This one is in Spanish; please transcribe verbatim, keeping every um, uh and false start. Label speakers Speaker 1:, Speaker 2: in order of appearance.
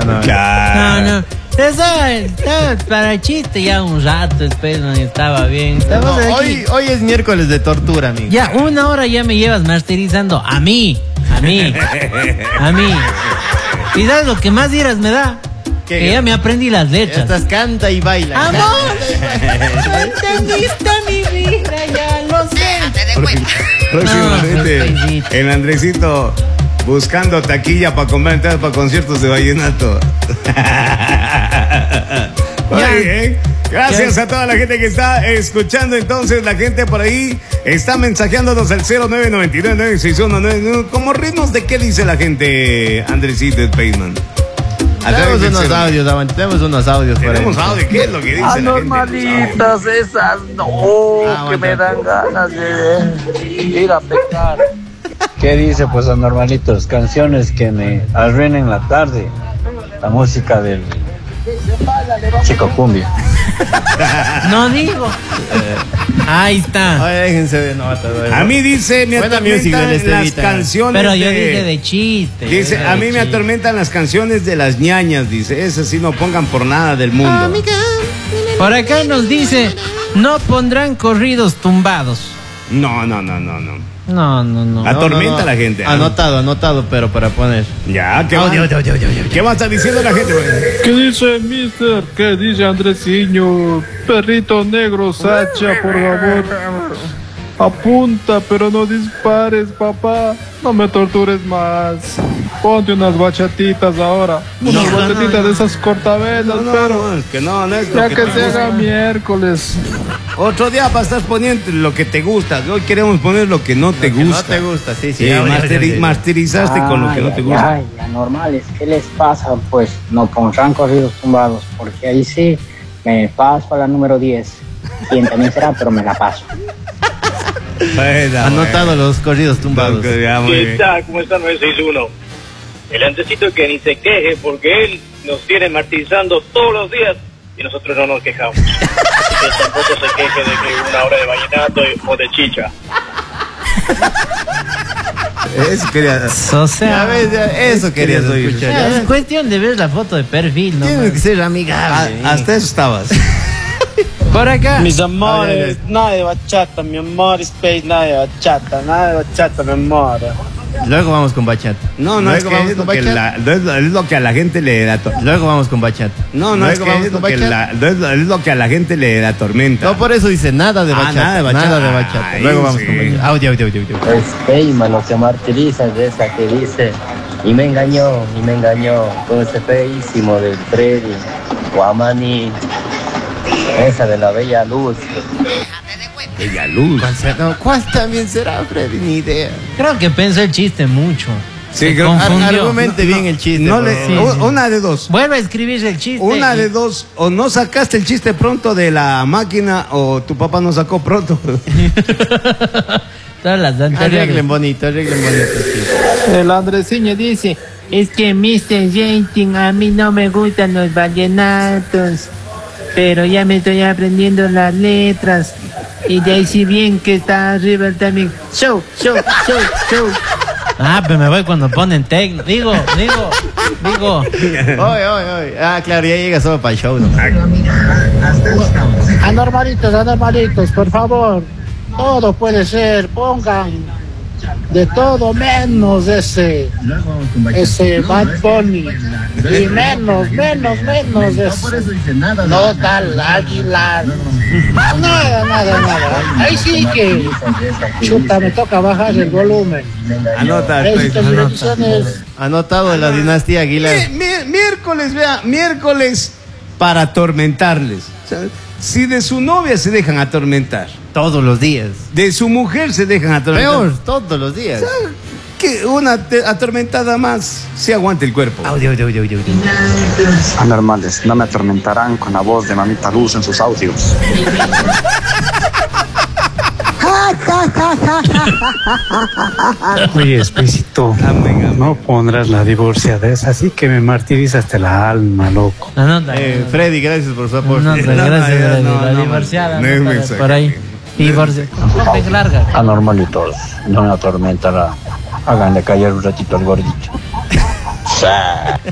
Speaker 1: no.
Speaker 2: Claro.
Speaker 3: No, no. Estaba, estaba para chiste ya un rato después, no estaba bien.
Speaker 1: No,
Speaker 3: Estamos aquí.
Speaker 1: hoy, hoy es miércoles de tortura, amigo.
Speaker 3: Ya una hora ya me llevas martirizando a mí, a mí, a mí. ¿Y sabes lo que más iras me da?
Speaker 1: ¿Qué?
Speaker 3: Que ya me aprendí las
Speaker 1: Ya
Speaker 3: letras.
Speaker 1: estás canta y baila.
Speaker 3: Amor, no entendiste mi vida, ya lo sé.
Speaker 2: Próximamente
Speaker 3: No, pues,
Speaker 2: en Andresito buscando taquilla para comprar entradas para conciertos de vallenato. Muy
Speaker 3: Ya.
Speaker 2: bien. Gracias
Speaker 3: Ya.
Speaker 2: a toda la gente que está escuchando. Entonces, la gente por ahí está mensajeándonos al cero nueve nueve nueve nueve seis uno nueve nueve. ¿Cómo ritmos de qué dice la gente, Andresito Spaceman? A través
Speaker 1: Tenemos
Speaker 2: del
Speaker 1: unos
Speaker 2: cero.
Speaker 1: audios, Avan, tenemos unos audios por ahí.
Speaker 2: Tenemos audio. ¿Qué es lo que dice la gente?
Speaker 4: Anormalitas esas, no,
Speaker 1: Ah,
Speaker 4: que me
Speaker 1: aguanta.
Speaker 4: dan ganas de ir a pecar. ¿Qué dice pues anormalitos? Canciones que me arruinen la tarde. La música del Chico Cumbia.
Speaker 3: No digo. Ahí está.
Speaker 1: Oye, déjense de nota. güey.
Speaker 2: A mí dice, me
Speaker 1: Buena music
Speaker 2: atormentan
Speaker 1: del
Speaker 2: las
Speaker 1: Estevita.
Speaker 2: canciones
Speaker 3: Pero yo
Speaker 2: de...
Speaker 3: dije de chiste.
Speaker 2: Dice,
Speaker 3: yo
Speaker 2: a
Speaker 3: dije
Speaker 2: mí
Speaker 3: de
Speaker 2: me
Speaker 3: chiste.
Speaker 2: atormentan las canciones de las ñañas, dice. Esas sí no pongan por nada del mundo.
Speaker 3: Por acá nos dice, no pondrán corridos tumbados.
Speaker 2: No, no, no, no, no.
Speaker 3: No, no, no.
Speaker 2: Ah, atormenta a la gente, ¿ah?
Speaker 1: Anotado, anotado, pero para poner.
Speaker 2: Ya, ¿qué va? ¿Qué va a estar diciendo la gente, güey?
Speaker 5: ¿Qué dice mister? ¿Qué dice Andresiño? Perrito negro, Sacha, por favor. Apunta, pero no dispares, papá. No me tortures más. Ponte unas bachatitas ahora. Unas
Speaker 2: No, no,
Speaker 5: bachatitas
Speaker 2: no, no.
Speaker 5: de esas cortavenas,
Speaker 2: No, no,
Speaker 5: pero...
Speaker 2: no, es que no, no es lo
Speaker 5: Ya
Speaker 2: que,
Speaker 5: que
Speaker 2: te
Speaker 5: se haga
Speaker 2: gusta.
Speaker 5: miércoles.
Speaker 2: Otro día para estar poniendo lo que te gusta. Hoy queremos poner lo que no te
Speaker 1: Lo que
Speaker 2: gusta.
Speaker 1: no te gusta, sí, sí.
Speaker 2: Sí,
Speaker 1: ya, ya,
Speaker 2: masteri-
Speaker 1: ya, ya.
Speaker 2: masterizaste con lo que no te gusta.
Speaker 6: Ay, anormales, ¿qué les pasa? Pues no pondrán corridos tumbados, porque ahí sí me paso a la número diez. Quien también será, pero me la paso.
Speaker 2: Bueno,
Speaker 1: Anotado
Speaker 2: bueno.
Speaker 1: los corridos tumbados.
Speaker 2: Ya, muy
Speaker 7: ¿Qué
Speaker 2: bien.
Speaker 7: tal? ¿Cómo está nueve seis uno? El antecito que ni se queje porque él nos viene martirizando todos los días y nosotros no nos quejamos. Que tampoco se queje de que una hora de vallenato o de chicha.
Speaker 2: Eso quería...
Speaker 3: O sea,
Speaker 1: Ya ves, ya, eso querías
Speaker 2: oír.
Speaker 1: escuchar.
Speaker 3: ya,
Speaker 1: ya.
Speaker 3: es cuestión de ver la foto de perfil, ¿no?
Speaker 1: Tienes que ser amigable.
Speaker 2: Ah, hasta eso estabas.
Speaker 3: Por acá.
Speaker 4: Mis amores, nada de bachata, mi amor, Space, nada de bachata, nada de bachata, mi amor.
Speaker 1: Luego vamos con bachata.
Speaker 2: No, no, es,
Speaker 1: Luego
Speaker 2: que
Speaker 1: vamos
Speaker 2: es, lo
Speaker 1: con
Speaker 2: que
Speaker 1: bachata.
Speaker 2: la- es lo- es lo que a la gente le da... to-
Speaker 1: Luego vamos con bachata.
Speaker 2: No, no, es,
Speaker 1: Luego
Speaker 2: que
Speaker 1: vamos
Speaker 2: es,
Speaker 1: con
Speaker 2: lo que
Speaker 1: bachata.
Speaker 2: la- es lo- es lo que a la gente le da tormenta.
Speaker 1: No, por eso dice nada de
Speaker 2: Ah,
Speaker 1: bachata.
Speaker 2: nada de bachata.
Speaker 1: Nada de bachata.
Speaker 2: Ay,
Speaker 1: Luego vamos
Speaker 2: sí.
Speaker 1: con bachata. Audio, audio, audio, audio.
Speaker 6: Es Feima lo que martiriza de esa que dice, y me engañó, y me engañó, con ese feísimo del Freddy, Guamani, esa de la bella luz.
Speaker 2: Bella luz.
Speaker 1: ¿Cuál, será? No, ¿cuál también será, Freddy? Ni idea.
Speaker 3: Creo que pensó el chiste mucho.
Speaker 2: Sí,
Speaker 3: Se
Speaker 2: creo-
Speaker 1: Ar-
Speaker 3: confundió.
Speaker 1: argumente bien el chiste.
Speaker 2: No
Speaker 1: por
Speaker 2: le-
Speaker 1: favor.
Speaker 2: u- una de dos.
Speaker 3: Vuelve a escribir el chiste.
Speaker 2: Una
Speaker 3: y-
Speaker 2: de dos. O no sacaste el chiste pronto de la máquina o tu papá no sacó pronto.
Speaker 3: Todas las anteriores.
Speaker 1: Arreglen bonito, arreglen bonito. Sí.
Speaker 5: El Andresiño dice...
Speaker 3: Es que mister Rating, a mí no me gustan los vallenatos, pero ya me estoy aprendiendo las letras. Y de ahí si bien que está arriba también. Show, show, show, show. Ah, pero me voy cuando ponen tecno. Digo, digo, digo.
Speaker 1: Oye, oye, oye. Ah, claro, ya llega solo para el show. ¿No?
Speaker 8: Anormalitos, anormalitos, por favor. Todo puede ser, pongan de todo menos ese, ese Bad Bunny. Y menos, menos, menos eso. No tal Aguilar. Nada, nada, nada. Ahí sí que, chuta, me toca bajar el volumen.
Speaker 2: Anota.
Speaker 8: Estas
Speaker 2: pues.
Speaker 8: elecciones.
Speaker 1: Anotado de la dinastía Aguilar.
Speaker 2: Mi- mi- miércoles, vea, miércoles para atormentarles. O sea, si de su novia se dejan atormentar,
Speaker 1: Todos los días.
Speaker 2: de su mujer se dejan atormentar.
Speaker 1: Peor, todos los días.
Speaker 2: Que una te- atormentada más se aguante el cuerpo.
Speaker 1: Audio, audio, audio, audio.
Speaker 4: Anormales, no me atormentarán con la voz de Mamita Luz en sus audios.
Speaker 9: Oye, Espíritu, no pondrás la divorciada, así que me martirizaste la alma, loco.
Speaker 3: Anota.
Speaker 1: Eh, Freddy, gracias por su aporte.
Speaker 3: Anota,
Speaker 2: no,
Speaker 3: gracias,
Speaker 2: no,
Speaker 3: gracias.
Speaker 2: no,
Speaker 3: La
Speaker 2: no,
Speaker 3: divorciada.
Speaker 2: no es
Speaker 3: anota
Speaker 2: mensaje.
Speaker 3: por ahí. Divorcio. Ponte larga.
Speaker 4: Anormalitos, no me atormentará. Háganle callar un ratito al gordito.